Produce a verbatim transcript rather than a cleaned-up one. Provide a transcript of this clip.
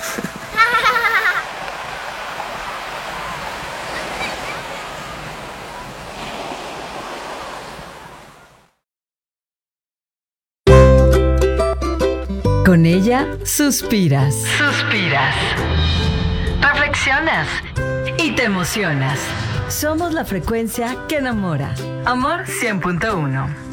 Con ella suspiras. Suspiras. Reflexionas. Y te emocionas. Somos la frecuencia que enamora. Amor cien punto uno.